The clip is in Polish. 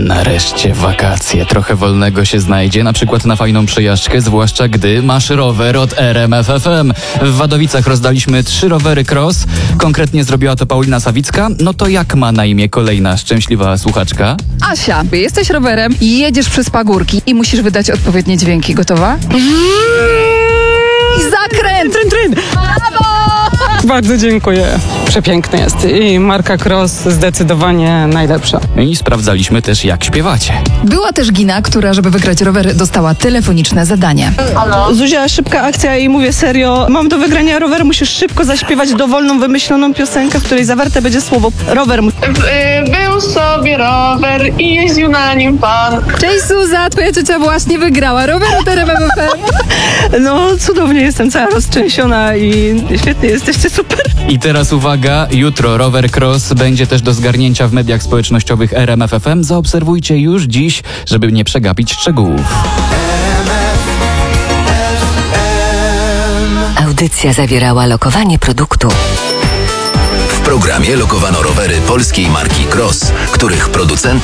Nareszcie wakacje. Trochę wolnego się znajdzie, na przykład na fajną przejażdżkę, zwłaszcza gdy masz rower od RMF FM. W Wadowicach rozdaliśmy 3 rowery cross. Konkretnie zrobiła to Paulina Sawicka. No to jak ma na imię kolejna szczęśliwa słuchaczka? Asia, jesteś rowerem, jedziesz przez pagórki i musisz wydać odpowiednie dźwięki. Gotowa? I zakręt! Tryn! Brawo! Bardzo dziękuję. Przepiękny jest i marka Cross zdecydowanie najlepsza. I sprawdzaliśmy też, jak śpiewacie. Była też Gina, która, żeby wygrać rower, dostała telefoniczne zadanie. Zuzia, szybka akcja i mówię serio, mam do wygrania rower, musisz szybko zaśpiewać dowolną, wymyśloną piosenkę, w której zawarte będzie słowo rower. Był sobie rower i jeździł na nim pan. Cześć Zuza, twoja ciocia właśnie wygrała rower od RMF FM. No cudownie, jestem cała roztrzęsiona i świetnie, jesteście super. I teraz uwaga, jutro rower cross będzie też do zgarnięcia w mediach społecznościowych RMF FM. Zaobserwujcie już dziś, żeby nie przegapić szczegółów. Audycja zawierała lokowanie produktu. W programie lokowano rowery polskiej marki Cross, których producentem